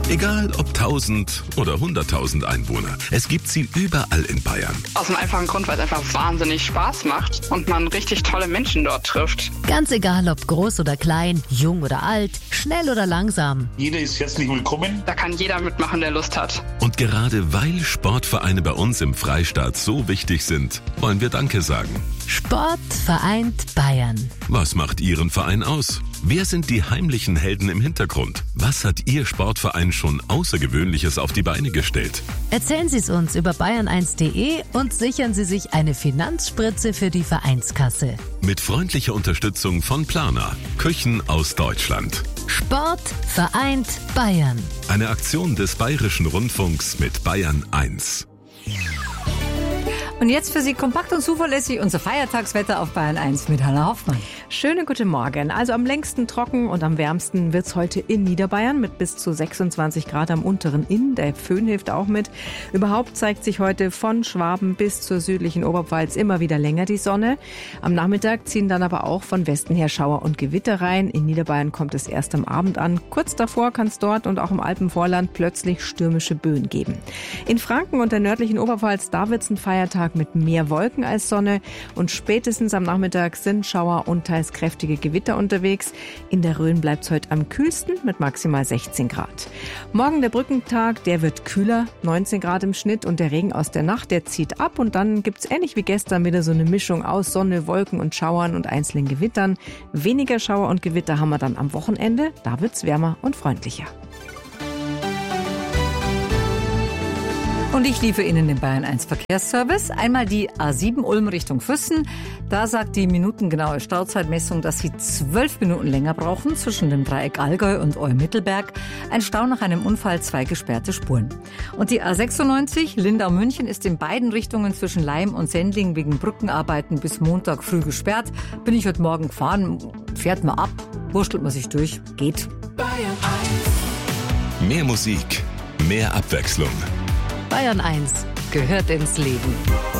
Egal ob 1000 oder 100.000 Einwohner, es gibt sie überall in Bayern. Aus dem einfachen Grund, weil es einfach wahnsinnig Spaß macht und man richtig tolle Menschen dort trifft. Ganz egal, ob groß oder klein, jung oder alt, schnell oder langsam. Jeder ist herzlich willkommen. Da kann jeder mitmachen, der Lust hat. Und gerade weil Sportvereine bei uns im Freistaat so wichtig sind, wollen wir Danke sagen. Sport vereint Bayern. Was macht Ihren Verein aus? Wer sind die heimlichen Helden im Hintergrund? Was hat Ihr Sportverein schon Außergewöhnliches auf die Beine gestellt? Erzählen Sie es uns über bayern1.de und sichern Sie sich eine Finanzspritze für die Vereinskasse. Mit freundlicher Unterstützung von Plana, Küchen aus Deutschland. Sport vereint Bayern. Eine Aktion des Bayerischen Rundfunks mit Bayern 1. Und jetzt für Sie kompakt und zuverlässig unser Feiertagswetter auf Bayern 1 mit Hannah Hoffmann. Schönen guten Morgen. Also am längsten trocken und am wärmsten wird's heute in Niederbayern mit bis zu 26 Grad am unteren Inn. Der Föhn hilft auch mit. Überhaupt zeigt sich heute von Schwaben bis zur südlichen Oberpfalz immer wieder länger die Sonne. Am Nachmittag ziehen dann aber auch von Westen her Schauer und Gewitter rein. In Niederbayern kommt es erst am Abend an. Kurz davor kann es dort und auch im Alpenvorland plötzlich stürmische Böen geben. In Franken und der nördlichen Oberpfalz, da wird's ein Feiertag mit mehr Wolken als Sonne und spätestens am Nachmittag sind Schauer und teils kräftige Gewitter unterwegs. In der Rhön bleibt es heute am kühlsten mit maximal 16 Grad. Morgen der Brückentag, der wird kühler, 19 Grad im Schnitt und der Regen aus der Nacht, der zieht ab und dann gibt es ähnlich wie gestern wieder so eine Mischung aus Sonne, Wolken und Schauern und einzelnen Gewittern. Weniger Schauer und Gewitter haben wir dann am Wochenende, da wird es wärmer und freundlicher. Und ich liefere Ihnen den Bayern 1 Verkehrsservice. Einmal die A7 Ulm Richtung Füssen. Da sagt die minutengenaue Stauzeitmessung, dass Sie 12 Minuten länger brauchen zwischen dem Dreieck Allgäu und Olm-Mittelberg. Ein Stau nach einem Unfall, 2 gesperrte Spuren. Und die A96 Lindau-München ist in beiden Richtungen zwischen Laim und Sendling wegen Brückenarbeiten bis Montag früh gesperrt. Bin ich heute Morgen gefahren, fährt man ab, wurstelt man sich durch, geht. Bayern 1. Mehr Musik, mehr Abwechslung. Bayern 1 gehört ins Leben.